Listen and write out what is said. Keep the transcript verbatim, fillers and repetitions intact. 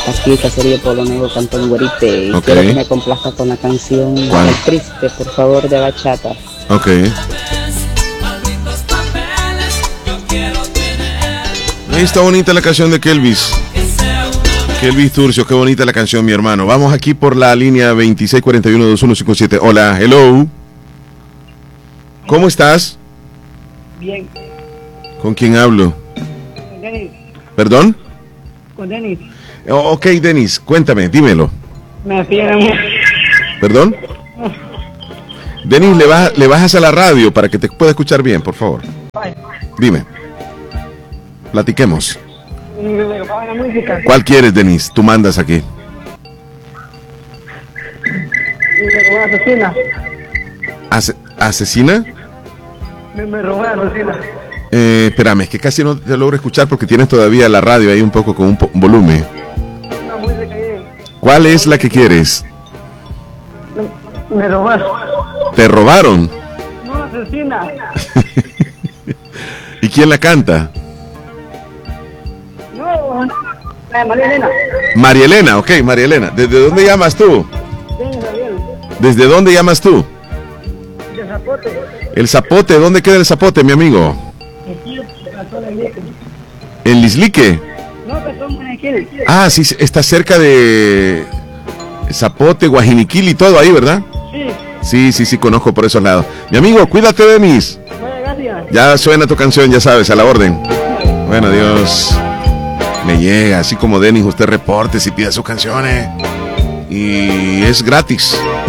aquí Caserío Polo Nuevo, Cantón Guarite. Y okay. quiero que me complazca con la canción El Triste, por favor, de bachata. Ok. Ahí está bonita la canción de Kelvis. Kelvis Turcio, qué bonita la canción, mi hermano. Vamos aquí por la línea veintiséis cuarenta y uno veintiuno cincuenta y siete. Hola, hello. ¿Cómo estás? Bien. ¿Con quién hablo? Con Denis. ¿Perdón? Con Denis. Oh, ok, Denis, cuéntame, dímelo. Me piden. ¿Perdón? Denis, le, baja, le bajas a la radio para que te pueda escuchar bien, por favor. Dime. Platiquemos. Me robaban la música. ¿Cuál quieres, Denis? Tú mandas aquí. Me robaban asesina. ¿Ase- ¿Asesina? Me, me robaban asesina. Eh, espérame, es que casi no te logro escuchar porque tienes todavía la radio ahí un poco con un, po- un volumen. Una música ahí. ¿Cuál es la que quieres? Me, me robaron. ¿Te robaron? No, asesina. ¿Y quién la canta? No, la María Elena. María Elena, ok, María Elena. ¿Desde dónde llamas tú? Ven, Gabriel. ¿Desde dónde llamas tú? De Zapote. El Zapote, ¿dónde queda el Zapote, mi amigo? Aquí, de la zona de Lique. ¿En Lislique? No, que son Guayaquil. Ah, sí, está cerca de Zapote, Guajiniquil y todo ahí, ¿verdad? Sí. Sí, sí, sí, conozco por esos lados. Mi amigo, cuídate, Denis. Vaya, gracias. Ya suena tu canción, ya sabes, a la orden. Bueno, adiós. Me llega, así como Denis, usted reporte si pide sus canciones. Y es gratis.